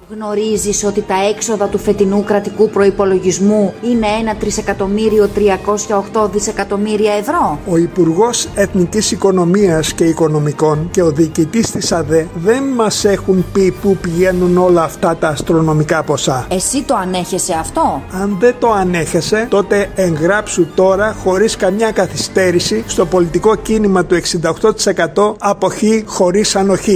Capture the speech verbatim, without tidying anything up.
Γνωρίζεις ότι τα έξοδα του φετινού κρατικού προϋπολογισμού είναι ένα τρισεκατομμύριο τριακόσια οκτώ δισεκατομμύρια ευρώ? Ο Υπουργός Εθνικής Οικονομίας και Οικονομικών και ο διοικητής της ΑΔΕ δεν μας έχουν πει πού πηγαίνουν όλα αυτά τα αστρονομικά ποσά. Εσύ το ανέχεσαι αυτό? Αν δεν το ανέχεσαι, τότε εγγράψου τώρα χωρίς καμιά καθυστέρηση στο πολιτικό κίνημα του εξήντα οκτώ τοις εκατό αποχή χωρίς ανοχή.